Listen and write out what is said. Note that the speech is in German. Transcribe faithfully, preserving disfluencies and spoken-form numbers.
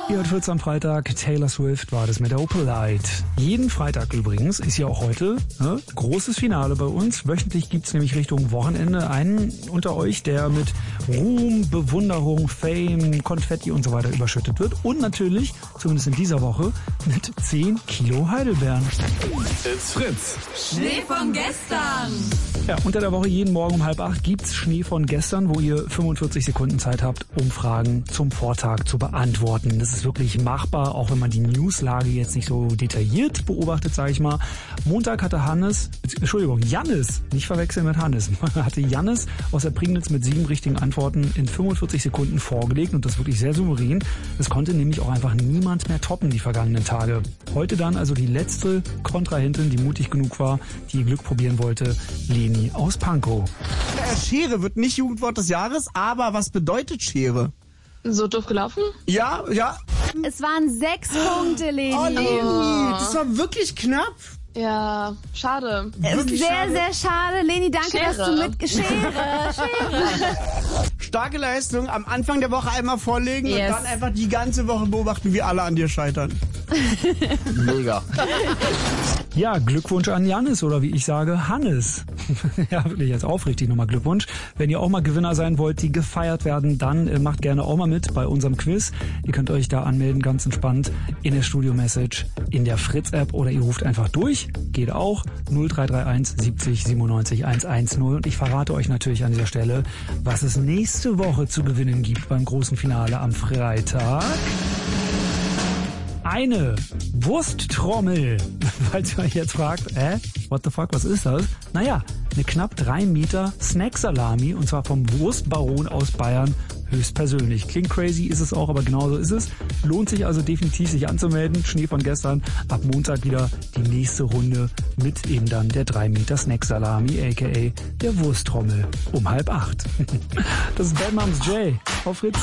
Ihr hört Fritz am Freitag. Taylor Swift war das mit der Opalite. Jeden Freitag übrigens ist ja auch heute ne, großes Finale bei uns. Wöchentlich gibt's nämlich Richtung Wochenende einen unter euch, der mit Ruhm, Bewunderung, Fame, Konfetti und so weiter überschüttet wird. Und natürlich, zumindest in dieser Woche, mit zehn Kilo Heidelbeeren. It's Fritz. Schnee von gestern. Ja, unter der Woche jeden Morgen um halb acht gibt's Schnee von gestern, wo ihr fünfundvierzig Sekunden Zeit habt, um Fragen zum Vortag zu beantworten. Das ist wirklich machbar, auch wenn man die Newslage jetzt nicht so detailliert beobachtet, sage ich mal. Montag hatte Hannes, Entschuldigung, Jannis, nicht verwechseln mit Hannes, hatte Jannis aus der Prignitz mit sieben richtigen Antworten in fünfundvierzig Sekunden vorgelegt und das wirklich sehr souverän. Das konnte nämlich auch einfach niemand mehr toppen die vergangenen Tage. Heute dann also die letzte Kontrahentin, die mutig genug war, die ihr Glück probieren wollte, Leni aus Pankow. Äh, Schere wird nicht Jugendwort des Jahres, aber was bedeutet Schere? So doof gelaufen? Ja, ja. Es waren sechs Punkte, Leni. Oh, Leni, das war wirklich knapp. Ja, schade. Wirklich sehr, schade. sehr schade. Leni, danke, Schere. dass du mit... Schere, Schere. Starke Leistung, am Anfang der Woche einmal vorlegen Yes. und dann einfach die ganze Woche beobachten, wie alle an dir scheitern. Mega. Ja, Glückwunsch an Jannis oder wie ich sage, Hannes. Ja, wirklich jetzt aufrichtig nochmal Glückwunsch. Wenn ihr auch mal Gewinner sein wollt, die gefeiert werden, dann äh, macht gerne auch mal mit bei unserem Quiz. Ihr könnt euch da anmelden, ganz entspannt, in der Studio-Message, in der Fritz-App oder ihr ruft einfach durch. Geht auch. null drei drei eins siebzig siebenundneunzig hundertzehn. Und ich verrate euch natürlich an dieser Stelle, was es nächste Woche zu gewinnen gibt beim großen Finale am Freitag. Eine Wursttrommel. Falls ihr euch jetzt fragt, äh, what the fuck, was ist das? Naja, eine knapp drei Meter Snack-Salami und zwar vom Wurstbaron aus Bayern höchstpersönlich. Klingt crazy, ist es auch, aber genauso ist es. Lohnt sich also definitiv, sich anzumelden. Schnee von gestern, ab Montag wieder die nächste Runde mit eben dann der drei Meter Snack-Salami, aka der Wursttrommel, um halb acht. Das ist Bad Moms J auf Fritz.